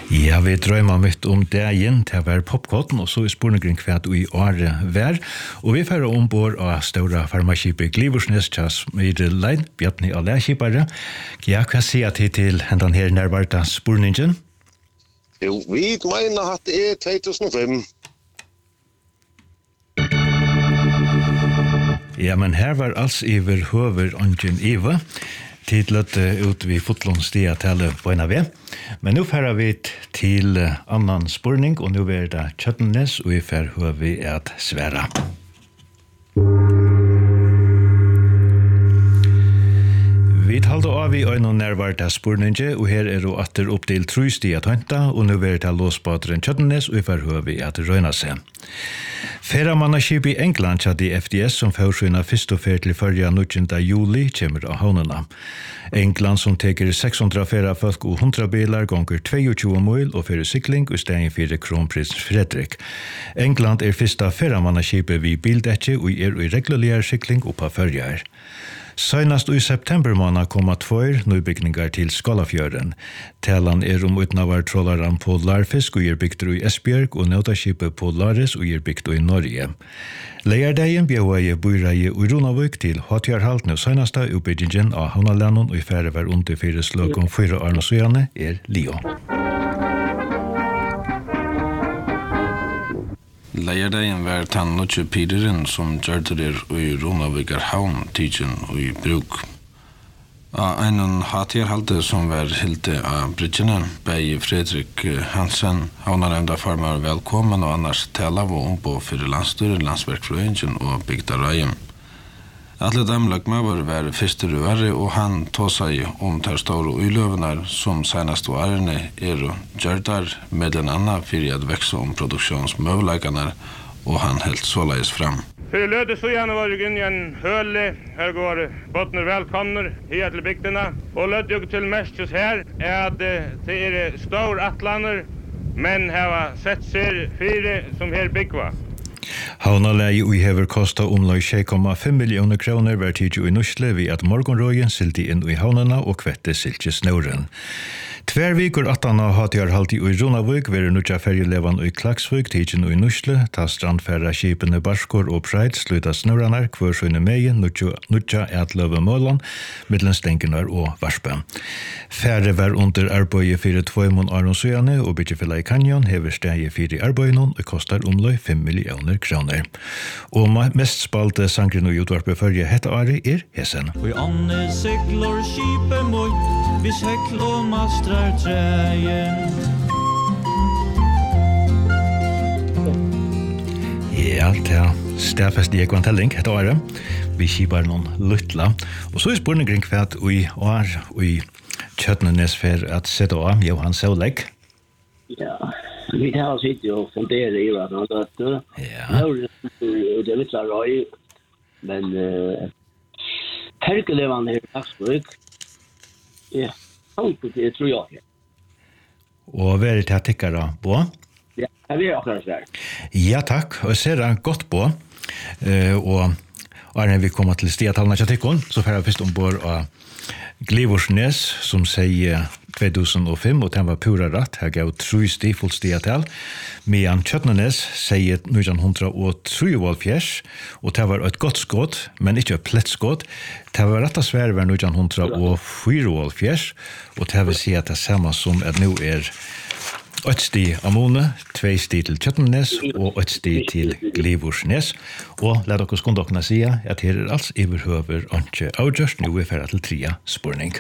Ja, vi drømmer mitt dagen til å være popkorten, og så spørningen hva i året vær. Og vi får ombord av store farmaskipet Glivursnes med leid, Bjarni og lærskipere. Ja, hva sier jeg til den her nærvarte spørningen? Jo, vi mener at det 2005. Ja, men her var alls iver høver ungen Iva. Tidlet ut vi fotlån stia til på en av vi. Men nå fører vi til annan spørning, og nå er det Kjøttenes, og vi får høre vi at svære. Vi talte av i øynene nærvarte spørninge, og her er det atter opp til 3 stia tøynta, og nå er det låsbaderen Kjøttenes, og vi får høre vi at røyna seg. Ferramannskip i England hadde FDS som førsynna først og fer til førja 19. juli kommer av havnene. England som teker 600 ferrafolk og 100 bilar ganger 22 mil og fyrir sykling og stegen fyrir kronprins Fredrik. England er første ferramannskipet vi bildekje og er i regulær sykling oppa førjar. Senast i september måned kom 2 nybygningar til Skålafjøren. Talan er utnavartrollaren på Larfisk og bygd i Esbjerg og nødskipet på Lares og bygd i Norge. Leierdeien bjøver bøyreie i Ronavik til Hatjarhalt nå seneste utbyggingen av Havnalennon og i færre var under 4 slag om 4 Arnesøyane Leo. Leierdeien var tann notje pideren som gjørter i Ronavikar havn tidsen og i bruk. Av en hatjarhalte som var hilte av bridgene, bei Fredrik Hansen, havnaremda farmar velkommen og annars tala var ombå for landstyret, landsverkfløyingen og bygdareien. Alle dem lagmaver var første røvare, og han tog seg ter store uiløvenar som senast varene gjørdar med den anna fyrir at vekse produksjonsmøvleikene, og han helt såleis fram. For lødes og gjerne var det en høle, her går båtner velkomner her til bygdene, og lød til mestes her at det stor atlaner, men her var sett ser 4 som her bygva. Havnaleie og hever kosta omlag 6,5 millioner kroner hver tid i Nusle ved at morgenrøyen silti inn i havnene og kvette silti snøren. 2 viker 18 av hatjarhalti i Ronavik være nutja ferjelevan i Klaksvik tidsen i Nusle, ta strandfæra skipene Barskor og Preid sluta snøranar hver søyne megin nutja etløve målan, middelen stenkenar og varspe. Færre var under arbeid 4 mån Aronsøyane og Bytjefella i Kanjon hever steg 4 arbeidenon og kostar omlag 5 millioner kroner. Og mest spalte sangren og utvarpe førje hette Ari hesen. Og i anne seglar skipet mot, vi segl og mastrar trægen. Ja, det stedfest i ekvantelling hette Ari. Vi skipar noen luttla. Og så spørningen hva i år og i Kjøttenes for at sette av Johan Saulegg. Ja, vi har sittet og funderet i hva han døtte. Ja. Det er litt røy, men herkelevan i Klaksvik, ja, det tror jeg. Og hva er det til tikkere på? Ja, det er akkurat svært. Ja, takk. Og jeg ser det godt på. Og når vi kommer til stiatalene til tikkene, så får jeg først ombord av Glivursnes, som sier 2005, og den var pura rett. Her gav 3 sti fullt stiatal. Medan Kjøttenes sier 1973, og det var et godt skåd, men ikke et plett skåd. Det var rett og svære var 1974, og det vil si at det er samme som at nå 1 sti Amone, 2 sti til Kjøttenes og 1 sti til Glivursnes. Og la dere skåndokkene si at her alls iverhøver ikke avgjørst, nå er ferdig til 3 spørning.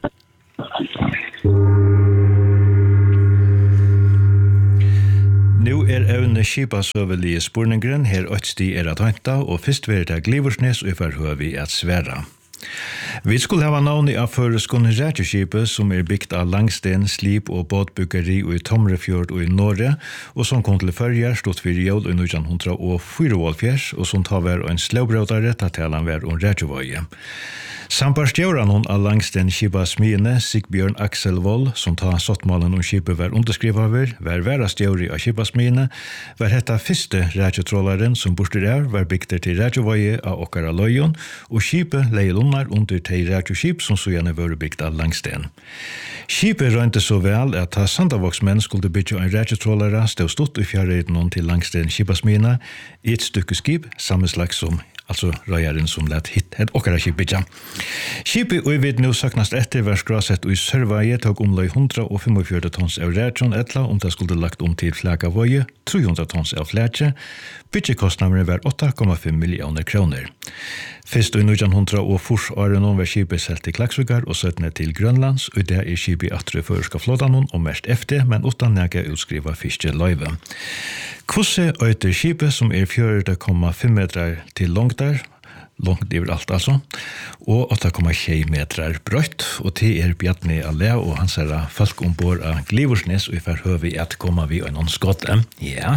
Nå evne skipasøvelige spørningren, her 8 sti at henta, og først vil det Glivursnes og iverhøver vi at svære. Vi skulle ha navnet av føreskående rætjeskipet som bygd av Langsten, Slip og båtbyggeri i Tomrefjord og i Norge, og som kom til førjer stått for jord i 1974, og som tar hver en slåbrødare til at han var om rætjevøye. Samparstjøren av Langsten skipasmiene, Sigbjørn Axel Woll, som tar sottmalen om skipet var underskrivet over, var værastjøri av skipasmiene, var dette første rætjetrollaren som borster var bygd til rætjevøye av okkara løyen, og skipet leie lunnar under 2 rækjoskip som så gjerne var bygd av Langsten. Skipet rønte så vel at Sandavoksmenn skulle bygge en rækjotrålere stod stått i fjærreiden til Langsten skipasmina i et stykke skip, samme slags som altså røyeren som lett hit et okkara skipbytja. Skipet og vid nå saknast etter var skrasett og i Sørveie tog omløy 145 tons av rætjon etla det skulle lagt til Flakavøye, 300 tons av flætje. Bytjekostnadene var 8,5 millioner kroner. Først i 1940 var skipet selv til Klaksvíkar og 17 til Grønlands, og det skipet atre føreska flådanon og mest efter, men utan nægge utskriva fiskeløyve. Hvordan øyter skipet som 4,5 meter til langt over alt altså, og 8,6 meter brøtt, og til Bjarni Allé og hans folk ombord av Glivorsnes, og i forhøve at komme vi og noen skåtte. Ja.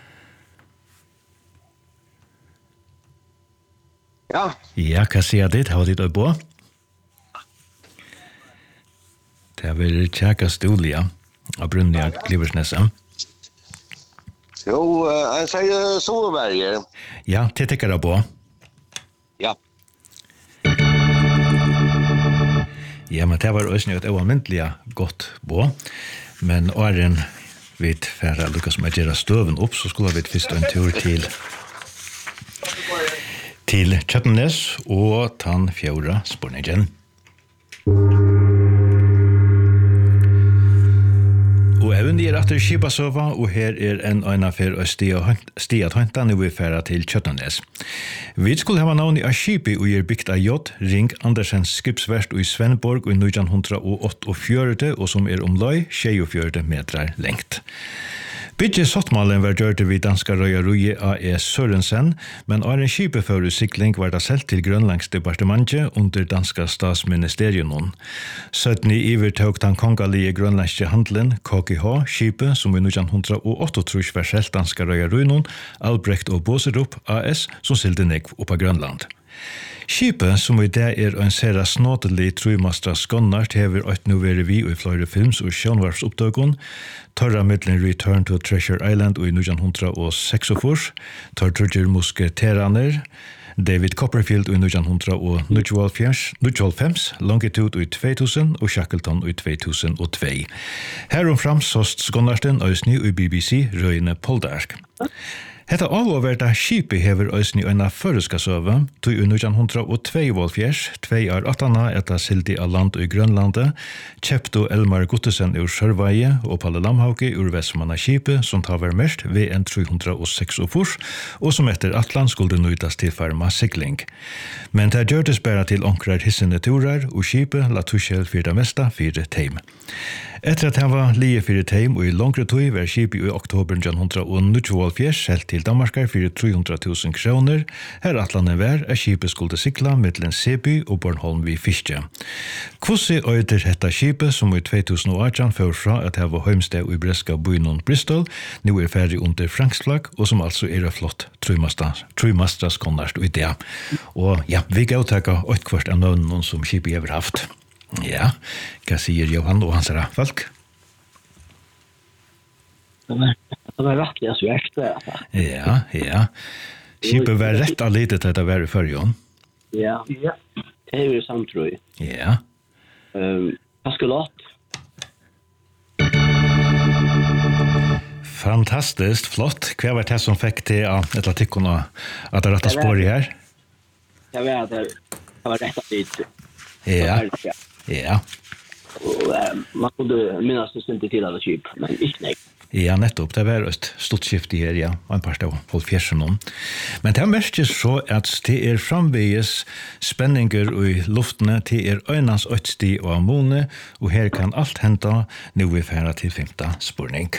Ja. Ja, hva sier ditt? Hva ditt på? Det er vel kjækast Olia av Brunni av Glivorsneset. Jo, jeg sier Solberger. Ja, det tenker jeg på. Ja. Ja, men det var også et ualmyndelig godt på. Men åren vi færre lykkes med å gjøre støven opp, så skulle vi først en tur til Kjøttenes og tann fjorda spurningen. Og evnen er etter Skipasøva, og her en øynafer og stiat hønta nå vi færa til Kjøttenes. Vi skulle hava navn av skipet og bygd av J. Ring Andersens skipsverst i Svenborg i 1948, og som omløy 46 meter lengt. Byggesottmalen var gjort vid danska røyarøye A.E. Sørensen, men av en skipeføre sikling var det selv til Grønlandsdepartementet under danska statsministerium. 17 ivertøk den kongelige grønlandske handelen KGH, skipet som i 1938 var selv danska røyarøyen, Albrecht og Boserup A.S. som silte negv oppa Grønland. Skipet, som i dag en sera snåtelig trumastra skonnart, hever øyt nå være vi i flere films- og sjønvarpsoppdøkken, Torra middelen Return to Treasure Island i 1946, tar Trudger Musketeraner, David Copperfield i 1995, Longitude i 2000 og Shackleton i 2002. Heromfram såst skonnarten øysni i BBC Røyne Poldark. Hetta avverta skipet hever øysni øyna føreska søve, tog i 1902 18 etta sildi av land i Grønlandet, kjepto Elmar Guttesen ur Sørveie og Palle Lamhauke ur Vestmanna skipet, som taver mest VN 306 og som etter Atlant skulle nøytas til farma sikling. Men det gjørtes bare til onkrar hissende turer, og skipet la tuskjel fyrir mesta fyrir teim. Etter at han var lie fyrir teim og i langre tøy var skipet i oktober 1929 selv til Danmarkar fyrir 300.000 kroner, her atlanen var at skipet skulle sikla mittlen Seby og Bornholm vi fiske. Kvossi øyder hetta skipet som i 2018 fører fra at han var heimsted i breska byen Bristol, nå ferdig under Franksflagg, og som altså flott trumastras konnast i det. Og ja, vi gav takka kvart av nøvnen som skipet har haft. Ja, hva sier Johan og hans folk? Det var rettelig svært. Ja. Skipet var rett av lite til det var i førjon. Ja. Det er jo samt, tror jeg. Ja. Paskulat. Fantastiskt, flott. Hva var det som fikk til et artikken at det rett spår i her? Jeg vet at det var rett av lite. Ja. Og man kunne minnes det stund til alle skip, men ikke nek. Ja, nettopp. Det var et stort skift i her, ja. En par av Folfjersen. Men det merkes så at det framveges spenninger i luftene til øynens øytsti og ammone, og her kan alt hente nå vi færa til 5. spurning.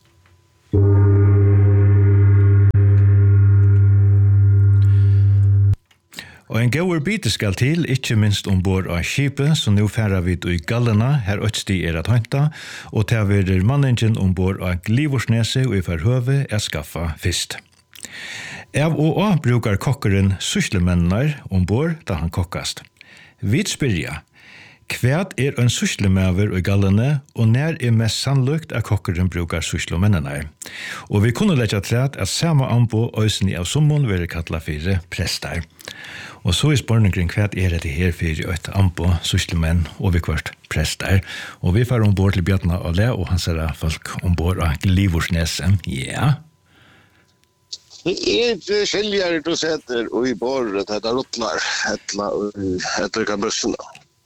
Og en gauur bite skal til, ikke minst ombord av skipet, så nå færa vi i Gallena, her øtsti at hanta, og til å manningen ombord av Glivorsneset og i forhøve skaffa fyrst. Av og brukar kokkeren syslemennene ombord da han kokkast. Vi spyrja, hva en syslemever i Gallene, og nær mest sannlukt at kokkeren brukar syslemennene? Og vi kunne lägga träd att samma ambo ösni av sommon vill kalla för prästar. Och så är spårningen kring kvart är det här för ett ambo, sysselmän och vi kvart prästar. Och vi får ombord till Bjartna Alle och hans folk ombord av Livorsnäsen. Ja. Det är inte skiljare du sätter och i borret att det ruttnar ett kan bussarna.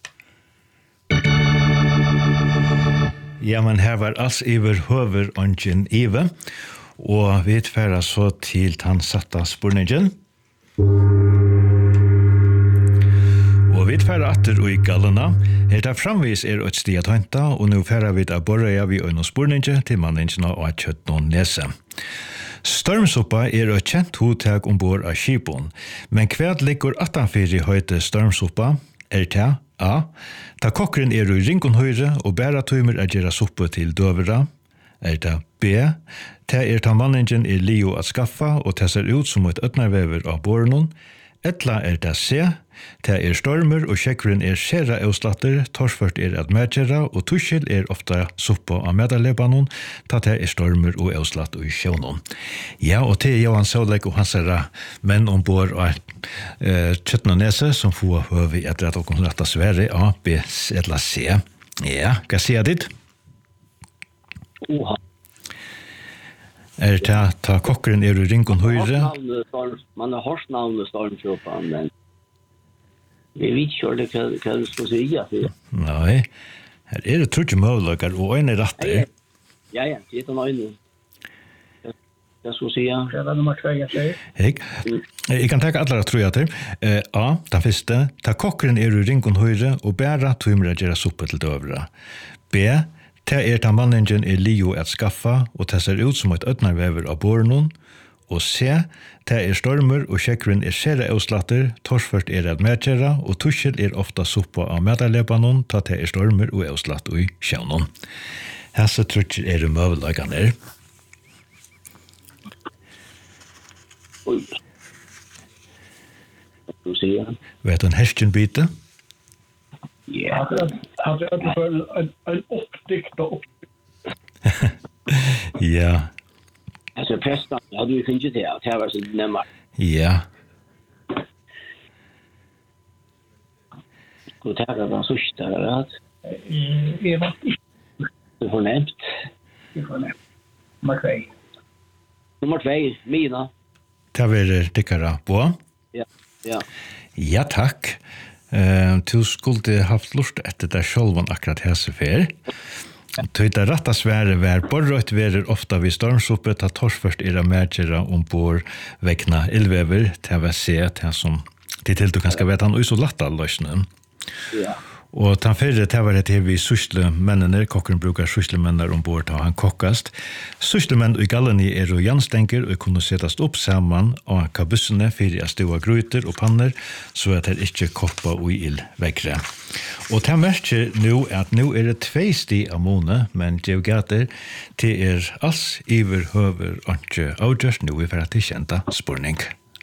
Ja, men här var alls över höver ongen Eve. Og vi tverra så til den satta spurningen. Og vi tverra atter og i gallena. Her framvis et sted at henta, og nå færra vi av borreia vi øyne spurningen til manningene og kjøttnån nese. Stormsoppa et kjent hodtag ombord av skipon, men hva ligger attanfyr i høyte stormsoppa til A. Ta kokkeren i ringon høyre og bæra tøymer at gjøre soppe til døvera. Det B. Ta ta manningen lio at skaffa og ta ser ut som et øtnarvever av bornon. Etla det C. Ta stormer og sjekkeren skjera avslatter, torsført at merkjera og tuschel ofta suppa av medalebanon, ta stormer og avslatt og sjånon. Ja, og til Johan Saulek og hans menn ombord av Kjøttnånese som får høve etter at dere retta svære A, B eller C. Ja, hva sier ditt? Oha. Ta kokkeren i ringon høyre? Man har hørt navnet stormsoppa, men vi vet ikke hva du skal si. Nei, her det trudje møvløkker og øyne ratter. Ja, det den øyne. Jag skulle säga. Det var nummer 2 jag säger. Jag kan ta alla tror jag till. A, den första, ta kokkeren i ringon höjre och bära tøymra gjera suppe till dövra. B, ta manningen lio att skaffa och ta ser ut som ett ötnarväver av bornon. Og C, ta stormer og sjekkeren skjera avslatter, torsført at merkjera og tuschel ofta suppa av medalebanon, ta stormer og avslatt og sjånon. Hesse trutjer møvelagene Oj. Du ser. Vet du en hestenbite? Ja. Hade jag för en uppdikt och Ja. Alltså prästen, jag hade ju finnit det att det var så nämma. Ja. Och det var så större att Eva. det var nämnt. Det var nämnt. Nummer 2. Nummer 2, Mina. Det var dikkara på. Ja. Ja. Ja, takk. Du skulle haft lust etter det sjølven akkurat hessefer. Tøyta ratta svære vær borrøyt verer ofta vid stormsuppe ta torsførst merkjera ombord vekna ildvever til å se til som til du kanskje vet han er så latta løsnen. Ja. Og den fyrre til var det vi syslemennene, kokkeren bruker syslemenner ombord til han kokkast. Syslemenn i galleni jo jernstenker og kunne settes opp sammen av kabussene for å stå gryter og panner, så at det ikke koppa og ild vekkere. Og til merker nå at nå det 2 sti av måned, men geogater til alls iver høver og ikke avgjørst nå i for at det kjente spurning.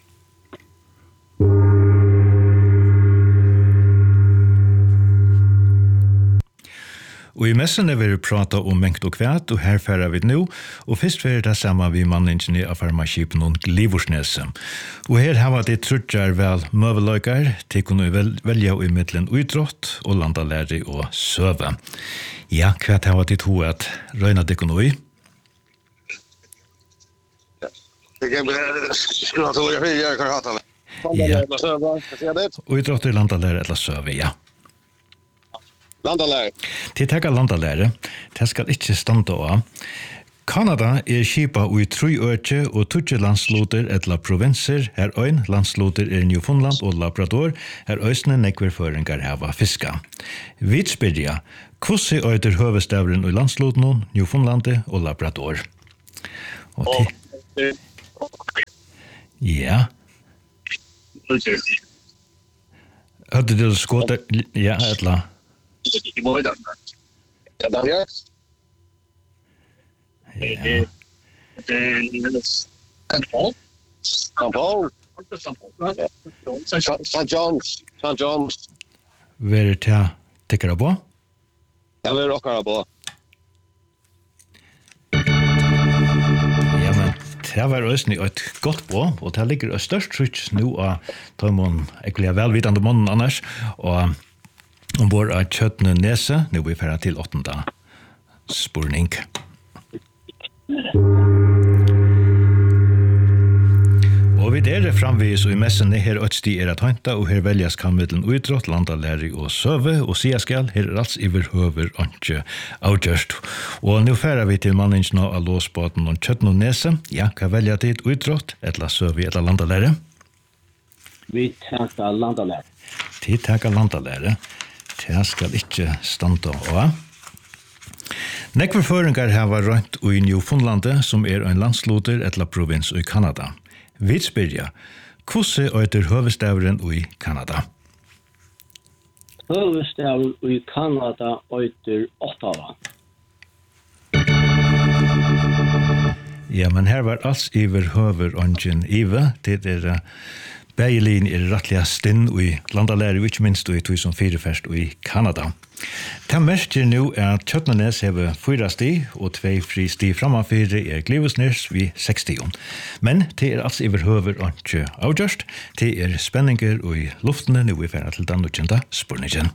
Og i messene vil vi prate om mengt og kvæt, og her færer vi nå, og først vil det samme vi manningen av farmaskipen og Livorsnese. Og her har vi trutjar vel møveløyker, til å kunne velge i midtelen utrått, og landalære og søve. Ja, kvæt har vi to at røyna det kunne i? Det kan skriva till jag kan hata det. Ja. Utrått i landalære eller søve, ja. Landalære. Til tega landalære, det skal ikke standa av. Kanada skipa i 3 øyne og 20 landsloter etla provinser, her øyn landsloter Newfoundland og Labrador, her øysene nekver føringar hava fiska. Vitspyrja, hvordan øyder høvestavren i landslotene, Newfoundland og Labrador? Og ja. Hørte du skåter? Ja, etla. I morgon. Ja, där är. Ja. Kampal. St. John's. Hva det til tikkere på? Jag vill rocka på. det var østning et godt på, og det ligger et størst trykk nå av Tøymon, egentlig velvidende måneden annars, og ombord av Kjøttene Nese, nå er vi ferdig til 8. spurning. Og vi der framvis og i messene her øtsti at hanta, og her veljas kan middelen utrott, landalæri og søve, og sia skal, her alls iver høver ikke avgjørst. Og nå færer vi til manningsna av låsbåten og Kjøttene Nese. Ja, hva velja tid utrott, etla søve, etla landalæri? Vi tenker landalæri. Tid tenker landalæri. Det skal ikke standa av. Nekvar føringar hava rønt i Newfoundlandet, som en landsloter etla provins i Kanada. Vi spyrja, hvordan øyter høvestavren i Kanada? Høvestavren i Kanada øyter Ottawa. Ja, men her var alls iver høver ongen ive, det Beigelin rettelig stinn i landalæri, og ikke minst i 2004 i Kanada. Det merker nå at Kjøttene Nese har 4 sti, og 2 fri sti framafyre Glivosnes ved 60. Men det altså iverhøver og ikke avgjørst. Det spenninger i luftene nå i ferdig til den ukjente spurningen.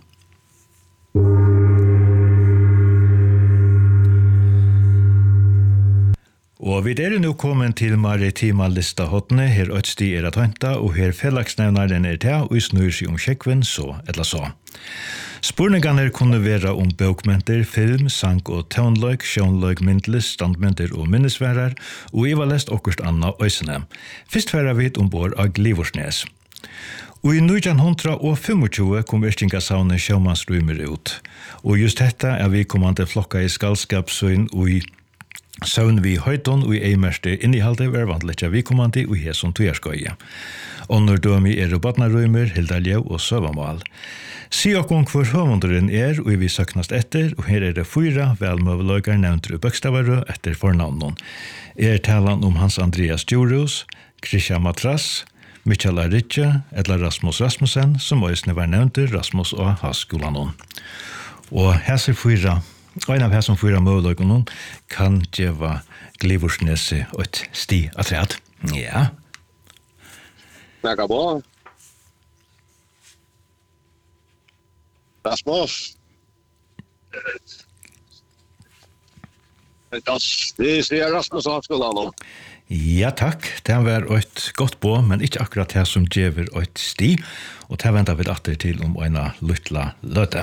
Og vi nå kommet til maritima lista hotne, her øtsti at hanta, og her fellagsnevnaren til, og snur seg kjekven, så eller så. Spurningene kunne være bøkmenter, film, sang og tøvnløg, sjønløg, myndlis, standmenter og minnesværer, og I var lest okkurst anna øysene. Først færa vi ombord av Glivosnes. Og I 1925 kom Virkingasavnet Sjømannsrøymer ut, og just dette vi kommande flokka I skallskapsøyn og I Søvn vi høyton og I eimerste innehalde var vantlet vi kommande og her som tøyerskøye. Ånderdømi badnarøymer, Hildaljau og Søvamal. Si okkong hvor høvunderen og vi søknast etter, og her det 4 velmøveløygar nevnt bøkstavarø etter fornavnen. Talan Hans Andreas Djurus, Christian Matras, Michael Aritje, eller Rasmus Rasmussen, som også var nevnt Rasmus og Haskolanon. Og hese 4 En av hæsson 4 møveløyene kan gjøre Glivosnese et sti atræt. Ja. Mega bra. Rasmus. Det sier Rasmus og Haskolan. Ja, takk. Det var et godt på, men ikke akkurat det som gjør et sti, og det venter vi atter til en lytla løte.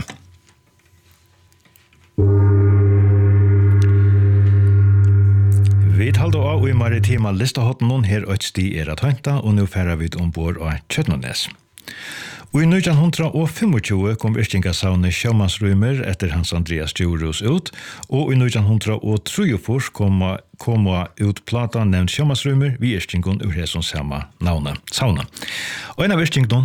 Vi talte av I maritima listahotten her et sti at hanta, og nå færer vi ombord av Kjøttene Nese. Og I 1925 kom Virkingasavnet Sjømannsrøymer etter Hans Andreas Djurus ut, og I 1923 kom ut plata nevnt Sjømannsrøymer vi Virkingen ur hesson samme navnet. Og en av Virkingen